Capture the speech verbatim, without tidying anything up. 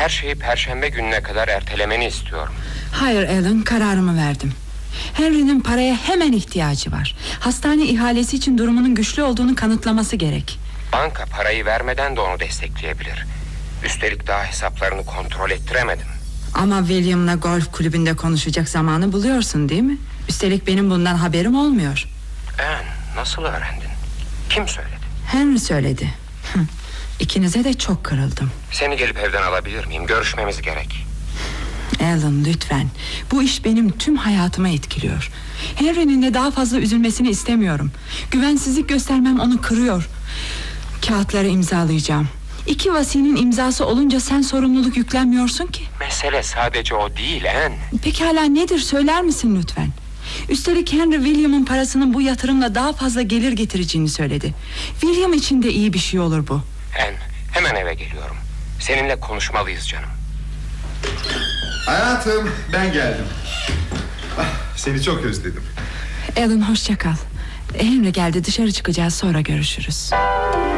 Her şeyi perşembe gününe kadar ertelemeni istiyorum. Hayır Alan, kararımı verdim. Henry'nin paraya hemen ihtiyacı var. Hastane ihalesi için durumunun güçlü olduğunu kanıtlaması gerek. Banka parayı vermeden de onu destekleyebilir. Üstelik daha hesaplarını kontrol ettiremedim. Ama William'la golf kulübünde konuşacak zamanı buluyorsun değil mi? Üstelik benim bundan haberim olmuyor. Anne, nasıl öğrendin? Kim söyledi? Henry söyledi. İkinize de çok kırıldım. Seni gelip evden alabilir miyim? Görüşmemiz gerek. Alan, lütfen. Bu iş benim tüm hayatımı etkiliyor. Henry'nin de daha fazla üzülmesini istemiyorum. Güvensizlik göstermem onu kırıyor. Kağıtları imzalayacağım. İki vasinin imzası olunca sen sorumluluk yüklenmiyorsun ki. Mesele sadece o değil Anne. Pekala, nedir, söyler misin lütfen? Üstelik Henry William'ın parasının bu yatırımla daha fazla gelir getireceğini söyledi. William için de iyi bir şey olur bu. Anne, hemen eve geliyorum. Seninle konuşmalıyız canım. Hayatım, ben geldim. Ah, seni çok özledim. Alan, hoşça kal. Henry geldi, dışarı çıkacağız, sonra görüşürüz.